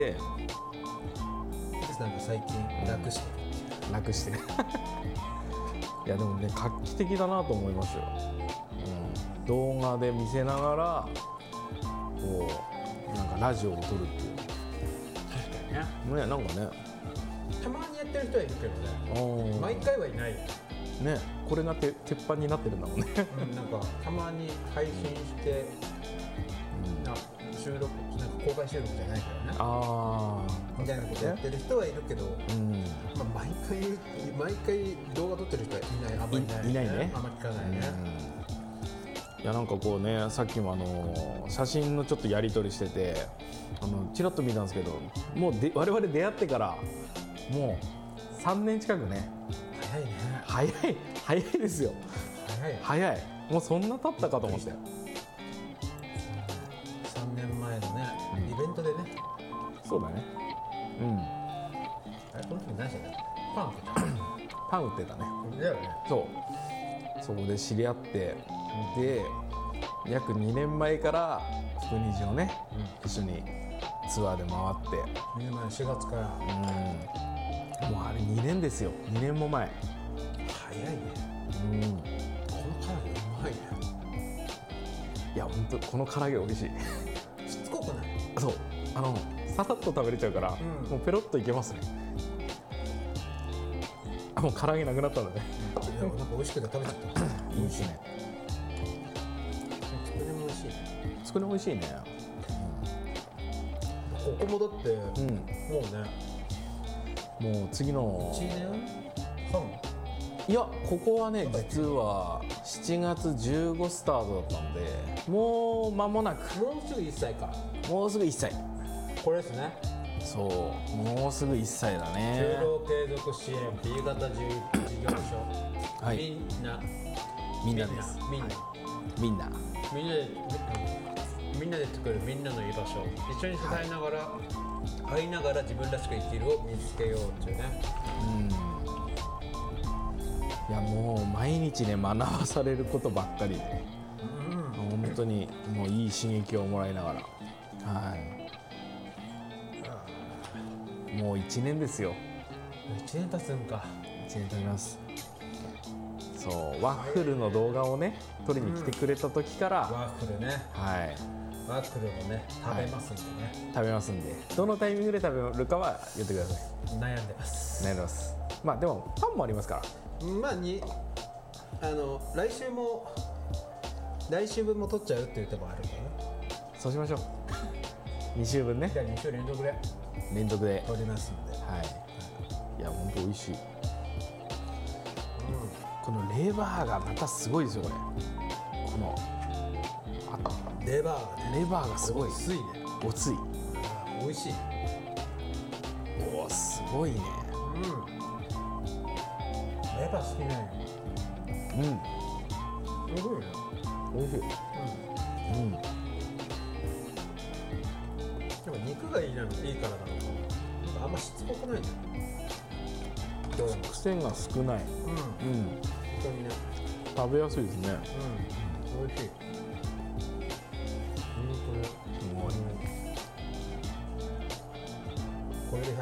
なんか最近楽してるいやでもね画期的だなと思いますよ、動画で見せながらこうなんかラジオを撮るっていう。 確かにね、なんかねたまにやってる人はいるけどね、毎回はいないよね、これが鉄板になってるんだもんねなんかたまに配信して、収録なんか公開収録じゃないからねみたいなことやってる人はいるけど、毎回動画撮ってる人はいない、あんまりいないね、あんまり聞かないね、 いやなんかこうね、さっきも写真のちょっとやり取りしててチラッと見たんですけど、もう我々出会ってからもう3年近くね。 早いね。 早いですよ。早い。もうそんな経ったかと思って。 3年前のね、イベントでね。 そうだね。 あれこの時何してた？パン売ってたね。だよね。 そこで知り合って、で約2年前から福虹をね、一緒にツアーで回って。 2年前4月から。 もうあれ2年ですよ。2年も前。 早いね。この唐揚げうまいね。 いや本当この唐揚げ美味しい。 しつこくない？ そうさらっと食べれちゃうから、もうペロッといけますね。もう唐揚げなくなったんだね。 なんか美味しくて食べちゃった。 いいですね。 つくねも美味しいね。 つくね美味しいね。 ここもだって、もうね。 もう次の 1年半？ いやここはね実は7月15スタートだったんで、もう間もなく。 もうすぐ1歳か。 もうすぐ1歳。 これですね。 そうもうすぐ1歳だね。 就労継続支援 B 型事業所、 はい、みんなです。みんなで作るみんなの居場所、一緒に支えながら、会いながら自分らしく生きるを見つけようっていうね。 いやもう毎日ね学ばされることばっかりで、本当にもういい刺激をもらいながら、もう1年ですよ。 1年経つんか。 1年経ちます。そうワッフルの動画をね撮りに来てくれた時から、 ワッフルね、ワッフルをね食べますんでね、 食べますんで、どのタイミングで食べるかは言ってください。 悩んでます。 まあでもパンもありますから、 来週分も取っちゃうっていう手もあるからね。 そうしましょう。2週分ね。 じゃあ2週連続で取りますんで、 いや本当美味しい。このレバーがまたすごいですよこれ。このレバーがすごい。 おついね。おつい。 美味しい。 おーすごいね。 レバー好きね。すごいね。 美味しい。 でも肉がいいからだろうか。あんましつこくないんだよ。 癖が少ない。 本当にね。 食べやすいですね。 美味しい。これで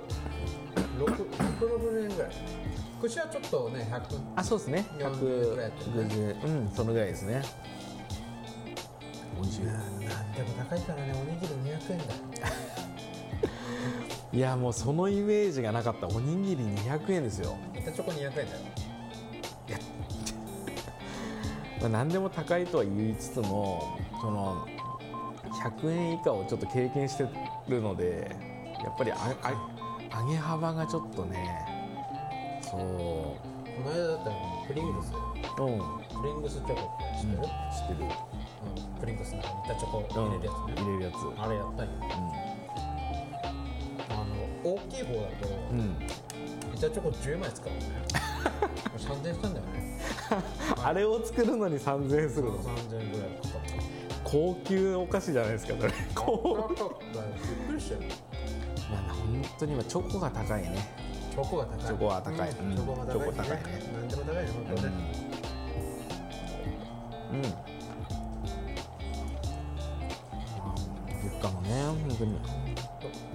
160円ぐらい。串はちょっとね100。 そうですね。150、そのぐらいですね。美味しい。 なんでも高いからね。おにぎり200円だ。 いやもうそのイメージがなかった。おにぎり200円ですよ。 板チョコ200円だよ。 何でも高いとは言いつつも、その100円以下をちょっと経験してるので、やっぱり上げ幅がちょっとね。そうこの間だったらプリングスチョコって知ってる？ 知ってる。 プリングスの中に板チョコ入れるやつね。 入れるやつ。 あれやったんよ。大きい方だと、板チョコ10枚使うのね。3000円したんだよね。 あれを作るのに3000円するの。 3000円ぐらいかかった。 高級お菓子じゃないですかそれ。 びっくりしたよ。 本当に今チョコが高いね。 チョコが高い。 チョコは高い。 チョコも高いね。何でも高いね本当ね。 物価もね本当に。